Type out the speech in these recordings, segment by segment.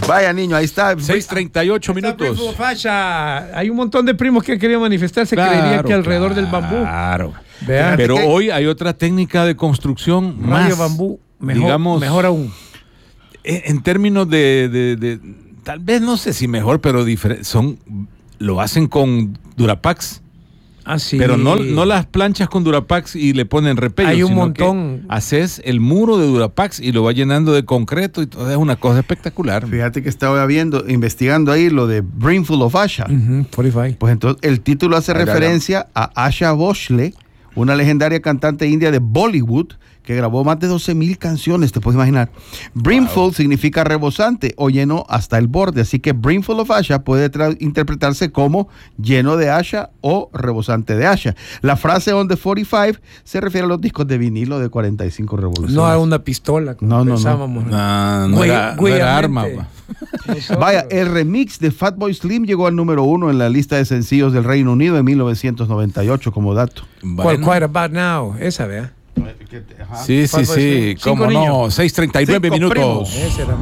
Vaya niño, ahí está. 6:38 minutos. Hay un montón de primos que han querido manifestarse, creería que alrededor del bambú. Claro. Vean. Pero hoy hay otra técnica de construcción más, bambú, mejor, digamos, mejor aún. En términos de tal vez no sé si mejor, pero lo hacen con Durapax. Ah, sí. Pero no las planchas con Durapax y le ponen repello. Hay un sino montón. Que haces el muro de Durapax y lo va llenando de concreto y todo, es una cosa espectacular. Fíjate que estaba investigando ahí lo de Brimful of Asha. 45. Pues entonces el título hace referencia a Asha Vosloo, una legendaria cantante india de Bollywood que grabó más de 12,000 canciones, te puedes imaginar. Brimful significa rebosante o lleno hasta el borde, así que Brimful of Asha puede interpretarse como lleno de Asha o rebosante de Asha. La frase on the 45 se refiere a los discos de vinilo de 45 revoluciones. No a una pistola, como pensábamos. No era arma. Vaya, el remix de Fatboy Slim llegó al número 1 en la lista de sencillos del Reino Unido en 1998, como dato. Bueno. Quite About Now, esa, vea. Sí, cómo no, 6:39 minutos.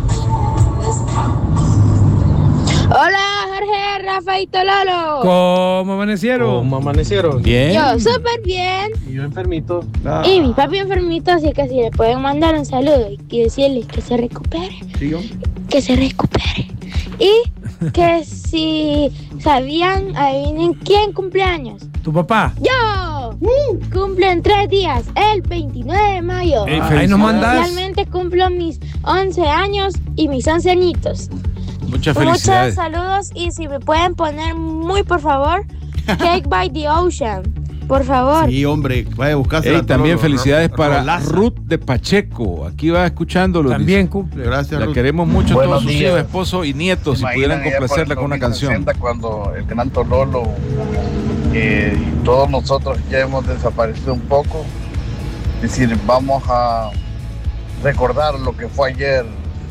Hola, Jorge, Rafaito, Lolo. ¿Cómo amanecieron? Bien. Yo súper bien. Y yo enfermito. Y mi papi enfermito, así que si le pueden mandar un saludo y decirle que se recupere. Sí, que se recupere. Y que si sabían, adivinen quién cumpleaños. ¿Tu papá? ¡Yo! Cumple en 3 días, el 29 de mayo. Ahí nos mandas. Realmente cumplo mis 11 años y mis 11 añitos. Muchas Muchos felicidades. saludos y si me pueden poner muy por favor, Cake by the Ocean. Por favor. Sí, hombre, vaya a buscarse. También felicidades para Ruth de Pacheco. Aquí va escuchándolo. También dice. cumple. Gracias, La Ruth. queremos mucho, Buenos todos sus días. hijos, esposos y nietos, si pudieran complacerla con una canción. Cuando el canto Lolo y todos nosotros ya hemos desaparecido un poco, es decir, vamos a recordar lo que fue ayer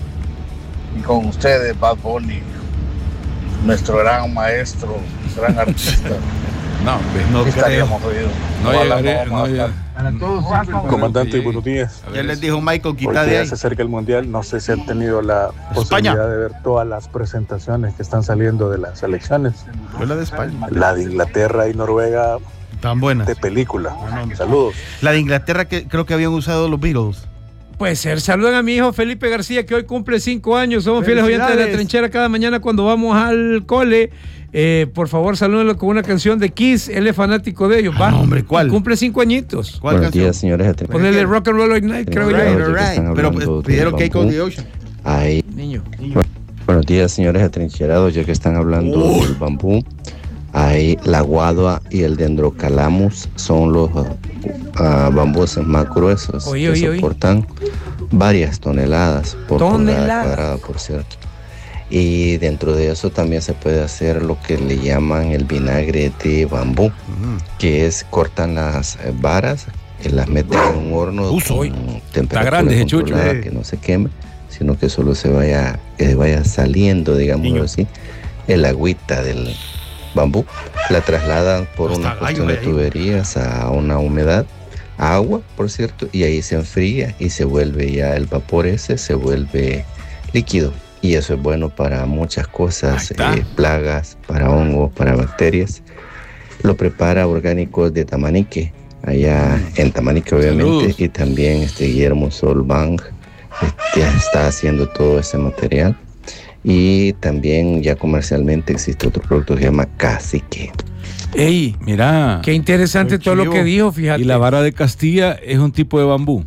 y con ustedes Bad Bunny, nuestro gran maestro, gran artista. No estaríamos oídos. No llegaré, no llegaré. Comandante, buenos días. Ya les dijo Michael, quita Porque de ya ahí. se acerca el Mundial, no sé si han tenido la posibilidad de ver todas las presentaciones que están saliendo de las selecciones. Fue la de España. La de Inglaterra y Noruega, Tan buena. de película. Saludos. La de Inglaterra que creo que habían usado los Beatles. Puede ser. Saluden a mi hijo Felipe García, que hoy cumple 5 años. Somos fieles oyentes de La Trinchera cada mañana cuando vamos al cole. Por favor, salúdenlo con una canción de Kiss. Él es fanático de ellos. Va. Hombre, ¿cuál? Cumple 5 añitos. ¿Cuál Buenos canción? días, señores. Ponele Rock and Roll Ignite, creo yo. Pero pidieron Cake on the Ocean. Ahí. Niño. Buenos días, señores atrincherados. Ya que están hablando del bambú, ahí la guadua y el dendrocalamus son los bambúes más gruesos que soportan varias toneladas por pulgada cuadrada, por cierto. Y dentro de eso también se puede hacer lo que le llaman el vinagre de bambú, que es cortan las varas y las meten en un horno con temperatura controlada, que no se queme, sino que solo vaya saliendo, digamos así, el agüita del bambú. La trasladan por una cuestión de tuberías a una humedad, agua, por cierto, y ahí se enfría y se vuelve ya el vapor ese, se vuelve líquido. Y eso es bueno para muchas cosas, plagas, para hongos, para bacterias. Lo prepara Orgánicos de Tamanique, allá en Tamanique obviamente. Y también Guillermo Solvang está haciendo todo ese material. Y también ya comercialmente existe otro producto que se llama Cacique. Ey, mira. Qué interesante todo lo que dijo, fíjate. Y la vara de Castilla es un tipo de bambú.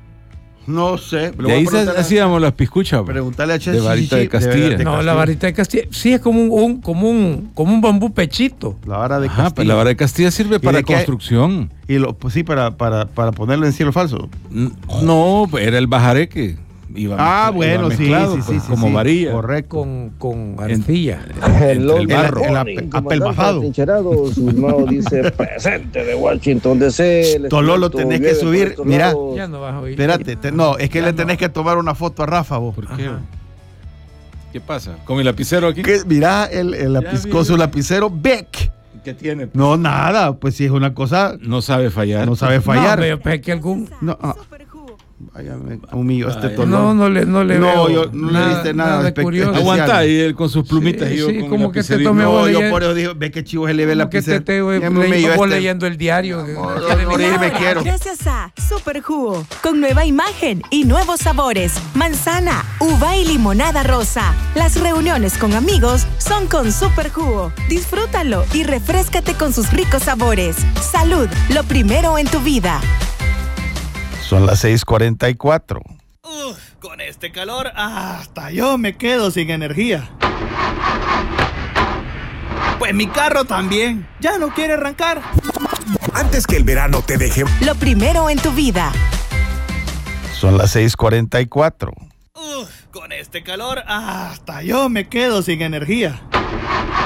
No sé. De ahí hacíamos las piscuchas. Preguntarle a de varita de Castilla. No, la varita de Castilla sí es como un bambú pechito. La vara de Castilla. Pues la vara de Castilla sirve para construcción. Pues sí, para ponerlo en cielo falso. No, era el bajareque. Bueno, sí, como varilla. Correcto. Con arcilla. El barro. El apelmazado. Su hermano dice presente de Washington DC. Tololo, tenés que subir. Mira, ya no vas a oír. espérate. Es que le tenés que tomar una foto a Rafa, vos. ¿Por qué? ¿Qué pasa? ¿Con mi lapicero aquí? Mirá, con su lapicero Beck. ¿Qué tiene? No, nada. Pues si es una cosa. No sabe fallar. No sabe fallar. No, pero es que algún. No, Vaya, me humilló este tono. No le veo. Yo no le diste nada curioso. Aguanta y él con sus plumitas y yo con como que te tomé yo por eso digo, ve que chivo se le ve la lapicera. Vos leyendo el diario. Me quiero. Gracias a Super Jugo, con nueva imagen y nuevos sabores. Manzana, uva y limonada rosa. Las reuniones con amigos son con Super Jugo. Disfrútalo y refréscate con sus ricos sabores. Salud, lo primero en tu vida. Son las 6:44. Con este calor, hasta yo me quedo sin energía. Pues mi carro también, ya no quiere arrancar. Antes que el verano te deje... Lo primero en tu vida. Son las 6:44. Con este calor, hasta yo me quedo sin energía.